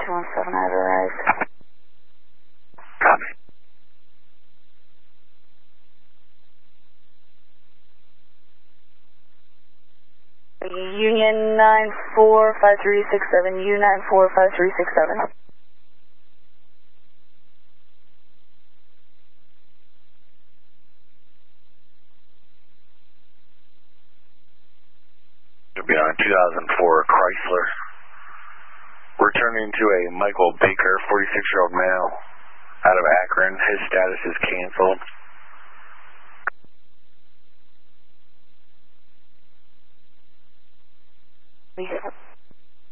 217, I've arrived. Copy. Union 945367, U945367. It'll be on 2004 Chrysler. Returning to a Michael Baker, 46-year-old male, out of Akron. His status is canceled.